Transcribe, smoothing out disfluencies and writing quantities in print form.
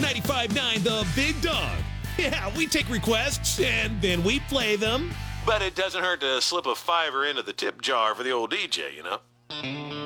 95.9 The Big Dog. Yeah, we take requests and then we play them. But it doesn't hurt to slip a $5 into the tip jar for the old DJ, you know?